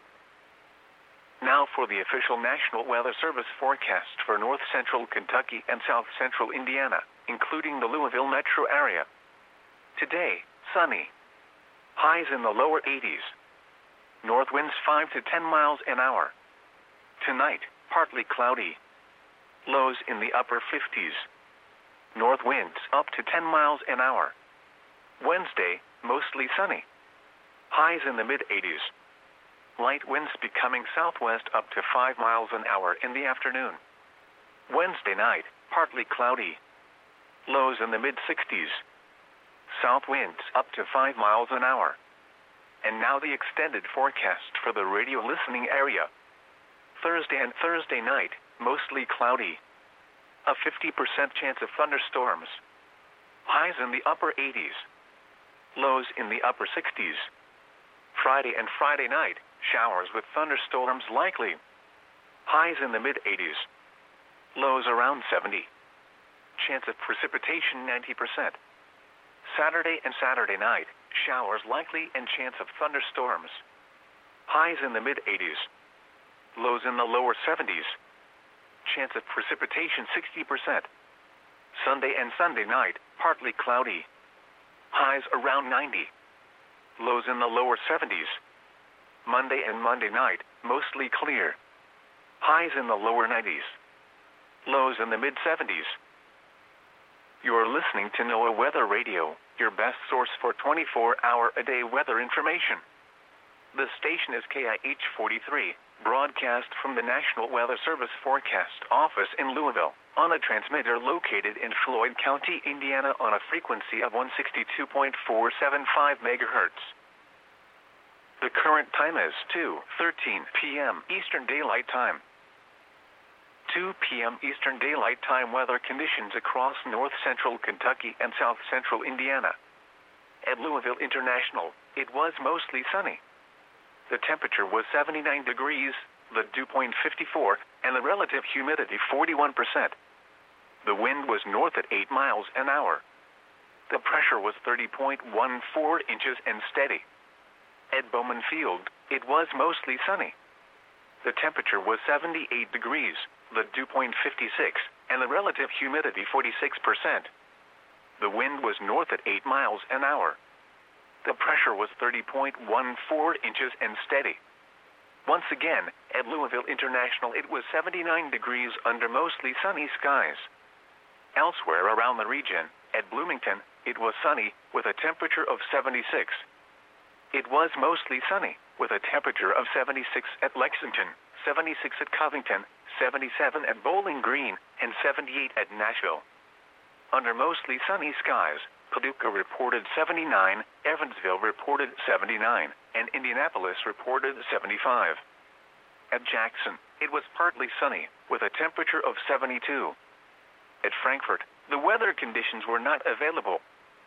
Now for the official National Weather Service forecast for north central Kentucky and south central Indiana, including the Louisville metro area. Today, sunny. Highs in the lower eighties. North winds five to ten miles an hour. Tonight, partly cloudy. Lows in the upper fifties. North winds up to ten miles an hour. Wednesday, mostly sunny. Highs in the mid-eighties. Light winds becoming southwest up to five miles an hour in the afternoon. Wednesday night, partly cloudy. Lows in the mid-sixties. South winds up to five miles an hour. And now the extended forecast for the radio listening area. Thursday and Thursday night, mostly cloudy. A fifty percent chance of thunderstorms. Highs in the upper eighties. Lows in the upper sixties. Friday and Friday night, showers with thunderstorms likely. Highs in the mid-eighties. Lows around seventy. Chance of precipitation ninety percent. Saturday and Saturday night, showers likely and chance of thunderstorms. Highs in the mid-eighties. Lows in the lower seventies. Chance of precipitation sixty percent. Sunday and Sunday night, partly cloudy. Highs around ninety. Lows in the lower seventies. Monday and Monday night, mostly clear. Highs in the lower nineties. Lows in the mid-seventies. You're listening to NOAA Weather Radio, your best source for twenty-four hour a day weather information. The station is K I H forty-three, broadcast from the National Weather Service Forecast Office in Louisville, on a transmitter located in Floyd County, Indiana, on a frequency of one sixty-two point four seven five megahertz. The current time is two thirteen p m Eastern Daylight Time. two p m Eastern Daylight Time weather conditions across north central Kentucky and south central Indiana. At Louisville International, it was mostly sunny. The temperature was seventy-nine degrees, the dew point fifty-four, and the relative humidity forty-one percent. The wind was north at eight miles an hour. The pressure was thirty point one four inches and steady. At Bowman Field, it was mostly sunny. The temperature was seventy-eight degrees, the dew point fifty-six, and the relative humidity forty-six percent. The wind was north at eight miles an hour. The pressure was thirty point one four inches and steady. Once again, at Louisville International, it was seventy-nine degrees under mostly sunny skies. Elsewhere around the region, at Bloomington, it was sunny, with a temperature of seventy-six. It was mostly sunny, with a temperature of seventy-six at Lexington, seventy-six at Covington, seventy-seven at Bowling Green, and seventy-eight at Nashville. Under mostly sunny skies, Paducah reported seventy-nine, Evansville reported seventy-nine, and Indianapolis reported seventy-five. At Jackson, it was partly sunny, with a temperature of seventy-two. At Frankfort, the weather conditions were not available.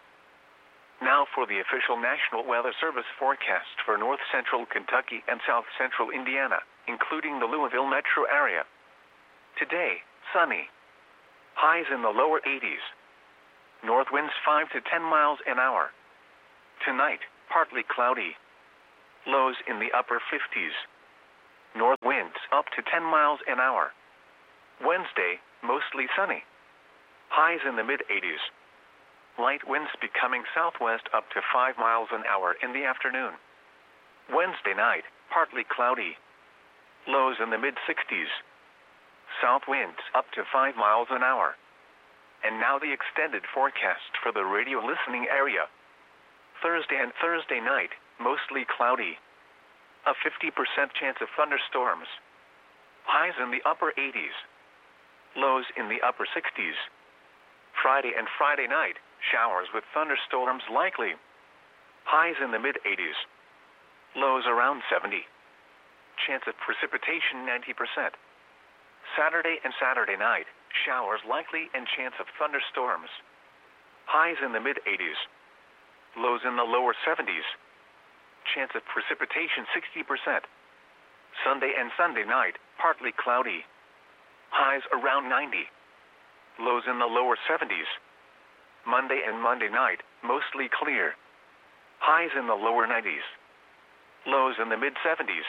Now for the official National Weather Service forecast for north central Kentucky and south central Indiana, including the Louisville metro area. Today, sunny. Highs in the lower eighties. North winds five to ten miles an hour. Tonight, partly cloudy. Lows in the upper fifties. North winds up to ten miles an hour. Wednesday, mostly sunny. Highs in the mid eighties. Light winds becoming southwest up to five miles an hour in the afternoon. Wednesday night, partly cloudy. Lows in the mid sixties. South winds up to five miles an hour. And now the extended forecast for the radio listening area. Thursday and Thursday night, mostly cloudy. A fifty percent chance of thunderstorms. Highs in the upper eighties. Lows in the upper sixties. Friday and Friday night, showers with thunderstorms likely. Highs in the mid eighties. Lows around seventy. Chance of precipitation ninety percent. Saturday and Saturday night, showers likely and chance of thunderstorms. Highs in the mid eighties. Lows in the lower seventies. Chance of precipitation sixty percent. Sunday and Sunday night, partly cloudy. Highs around ninety. Lows in the lower seventies. Monday and Monday night, mostly clear. Highs in the lower nineties. Lows in the mid seventies.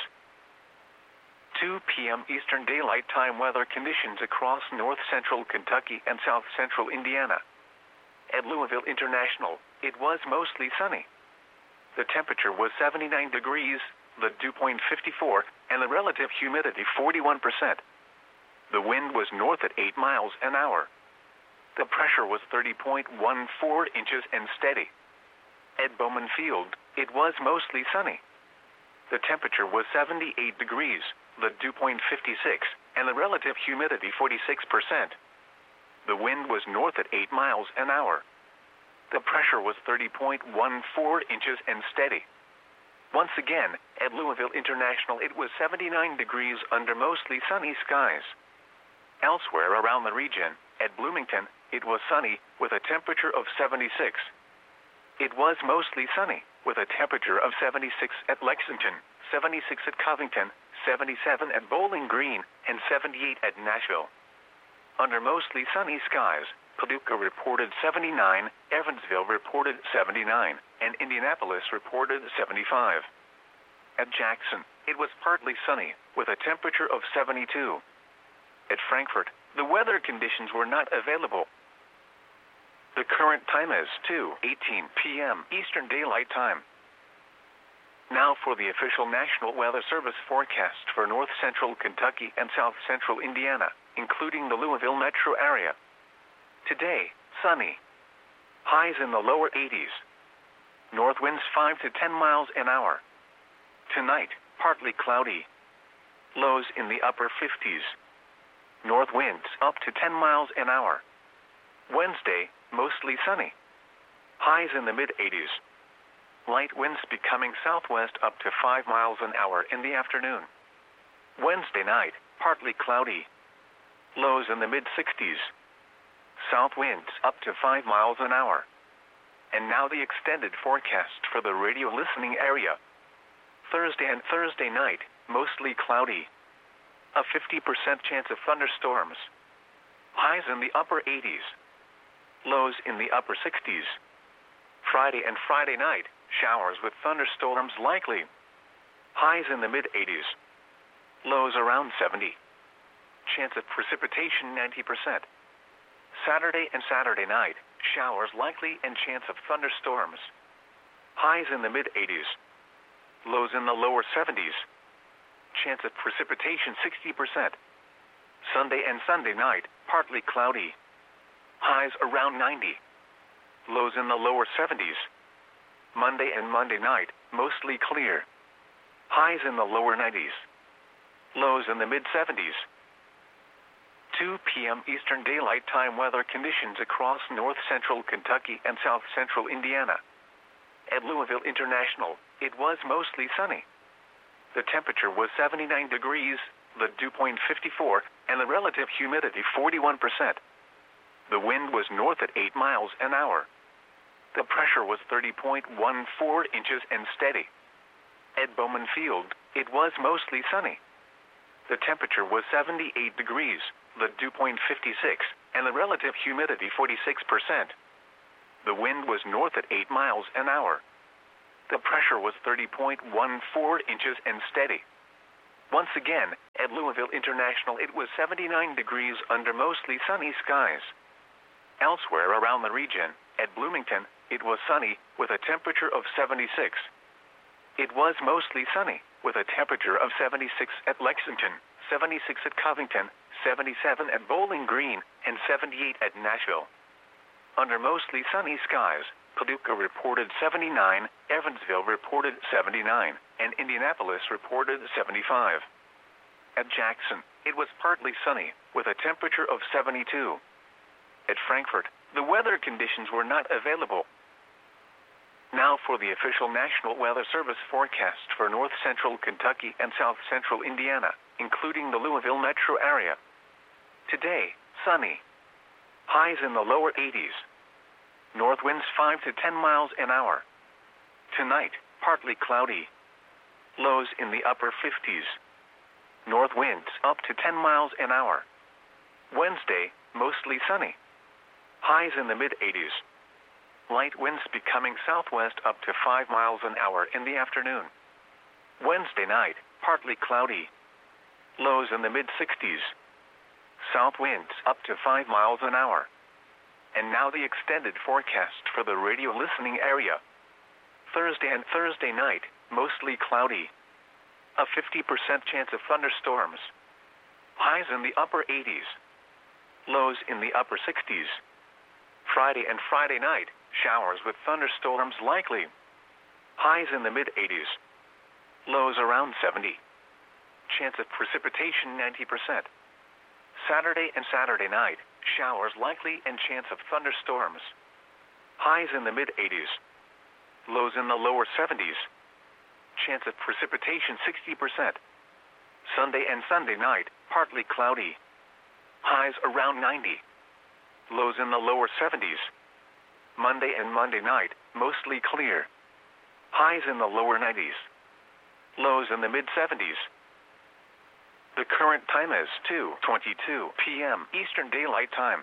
two p m Eastern Daylight Time weather conditions across north central Kentucky and south central Indiana. At Louisville International, it was mostly sunny. The temperature was seventy-nine degrees, the dew point fifty-four, and the relative humidity forty-one percent. The wind was north at eight miles an hour. The pressure was thirty point one four inches and steady. At Bowman Field, it was mostly sunny. The temperature was seventy-eight degrees, the dew point fifty-six, and the relative humidity forty-six percent. The wind was north at eight miles an hour. The pressure was thirty point one four inches and steady. Once again, at Louisville International it was seventy-nine degrees under mostly sunny skies. Elsewhere around the region, at Bloomington, it was sunny, with a temperature of seventy-six. It was mostly sunny, with a temperature of seventy-six at Lexington, seventy-six at Covington, seventy-seven at Bowling Green, and seventy-eight at Nashville. Under mostly sunny skies, Paducah reported seventy-nine, Evansville reported seventy-nine, and Indianapolis reported seventy-five. At Jackson, it was partly sunny, with a temperature of seventy-two. At Frankfort, the weather conditions were not available. The current time is two eighteen p m Eastern Daylight Time. Now for the official National Weather Service forecast for north central Kentucky and south central Indiana, including the Louisville metro area. Today, sunny. Highs in the lower eighties. North winds five to ten miles an hour. Tonight, partly cloudy. Lows in the upper fifties. North winds up to ten miles an hour. Wednesday, mostly sunny. Highs in the mid eighties. Light winds becoming southwest up to five miles an hour in the afternoon. Wednesday night, partly cloudy. Lows in the mid sixties. South winds up to five miles an hour. And now the extended forecast for the radio listening area. Thursday and Thursday night, mostly cloudy. A fifty percent chance of thunderstorms. Highs in the upper eighties. Lows in the upper sixties. Friday and Friday night, showers with thunderstorms likely. Highs in the mid eighties. Lows around seventy. Chance of precipitation ninety percent. Saturday and Saturday night, showers likely and chance of thunderstorms. Highs in the mid eighties. Lows in the lower seventies. Chance of precipitation sixty percent. Sunday and Sunday night, partly cloudy. Highs around ninety. Lows in the lower seventies. Monday and Monday night, mostly clear. Highs in the lower nineties. Lows in the mid seventies. two p m Eastern Daylight Time weather conditions across north central Kentucky and south central Indiana. At Louisville International, it was mostly sunny. The temperature was seventy-nine degrees, the dew point fifty-four, and the relative humidity forty-one percent. The wind was north at eight miles an hour. The pressure was thirty point one four inches and steady. At Bowman Field, it was mostly sunny. The temperature was seventy-eight degrees, the dew point fifty-six, and and the relative humidity forty-six percent. The wind was north at eight miles an hour. The pressure was thirty point one four inches and steady. Once again, at Louisville International it was seventy-nine degrees under mostly sunny skies. Elsewhere around the region, at Bloomington, it was sunny, with a temperature of seventy-six. It was mostly sunny, with a temperature of seventy-six at Lexington, seventy-six at Covington, seventy-seven at Bowling Green, and seventy-eight at Nashville. Under mostly sunny skies, Paducah reported seventy-nine, Evansville reported seventy-nine, and Indianapolis reported seventy-five. At Jackson, it was partly sunny, with a temperature of seventy-two. At Frankfort, the weather conditions were not available. Now for the official National Weather Service forecast for north central Kentucky and south central Indiana, including the Louisville metro area. Today, sunny. Highs in the lower eighties. North winds five to ten miles an hour. Tonight, partly cloudy. Lows in the upper fifties. North winds up to ten miles an hour. Wednesday, mostly sunny. Highs in the mid-eighties. Light winds becoming southwest up to five miles an hour in the afternoon. Wednesday night, partly cloudy. Lows in the mid-sixties. South winds up to five miles an hour. And now the extended forecast for the radio listening area. Thursday and Thursday night, mostly cloudy. A fifty percent chance of thunderstorms. Highs in the upper eighties. Lows in the upper sixties. Friday and Friday night, showers with thunderstorms likely. Highs in the mid-eighties. Lows around seventy. Chance of precipitation ninety percent. Saturday and Saturday night, showers likely and chance of thunderstorms. Highs in the mid-eighties. Lows in the lower seventies. Chance of precipitation sixty percent. Sunday and Sunday night, partly cloudy. Highs around ninety. Lows in the lower seventies. Monday and Monday night, mostly clear. Highs in the lower nineties. Lows in the mid-seventies. The current time is two twenty-two p m Eastern Daylight Time.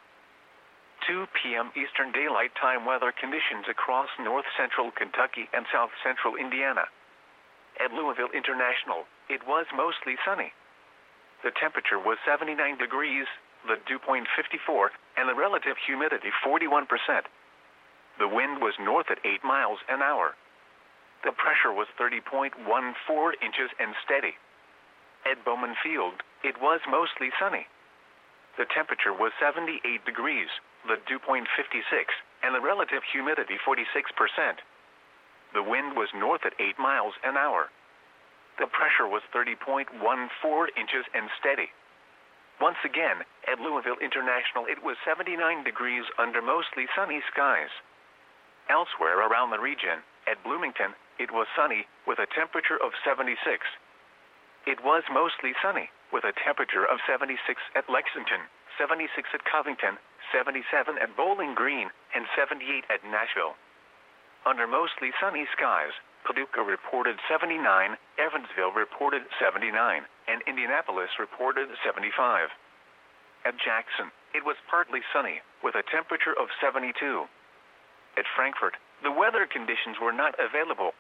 two p m Eastern Daylight Time weather conditions across north central Kentucky and south central Indiana. At Louisville International, it was mostly sunny. The temperature was seventy-nine degrees, the dew point fifty-four, and the relative humidity forty-one percent. The wind was north at eight miles an hour. The pressure was thirty point one four inches and steady. At Bowman Field, it was mostly sunny. The temperature was seventy-eight degrees, the dew point fifty-six, and the relative humidity forty-six percent. The wind was north at eight miles an hour. The pressure was thirty point one four inches and steady. Once again, at Louisville International it was seventy-nine degrees under mostly sunny skies. Elsewhere around the region, at Bloomington, it was sunny, with a temperature of seventy-six. It was mostly sunny, with a temperature of seventy-six at Lexington, seventy-six at Covington, seventy-seven at Bowling Green, and seventy-eight at Nashville. Under mostly sunny skies, Paducah reported seventy-nine, Evansville reported seventy-nine, and Indianapolis reported seventy-five. At Jackson, it was partly sunny, with a temperature of seventy-two. At Frankfort, the weather conditions were not available.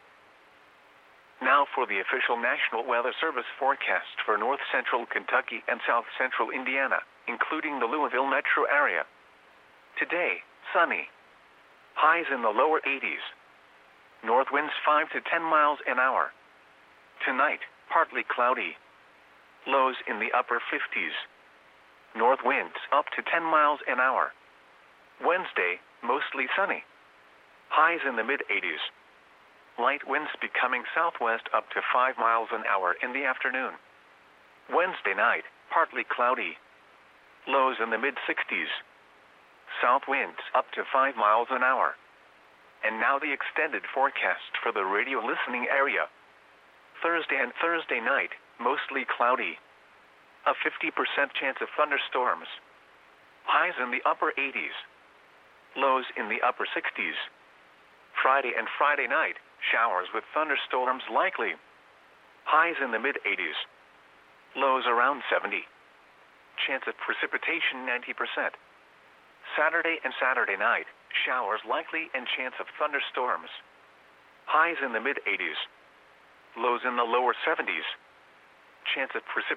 Now for the official National Weather Service forecast for north central Kentucky and south central Indiana, including the Louisville metro area. Today, sunny. Highs in the lower eighties. North winds five to ten miles an hour. Tonight, partly cloudy. Lows in the upper fifties. North winds up to ten miles an hour. Wednesday, mostly sunny. Highs in the mid-eighties. Light winds becoming southwest up to five miles an hour in the afternoon. Wednesday night, partly cloudy. Lows in the mid-sixties. South winds up to five miles an hour. And now the extended forecast for the radio listening area. Thursday and Thursday night, mostly cloudy. A fifty percent chance of thunderstorms. Highs in the upper eighties. Lows in the upper sixties. Friday and Friday night, showers with thunderstorms likely. Highs in the mid-eighties. Lows around seventy. Chance of precipitation ninety percent. Saturday and Saturday night, showers likely and chance of thunderstorms. Highs in the mid eighties. Lows in the lower seventies. Chance of precipitation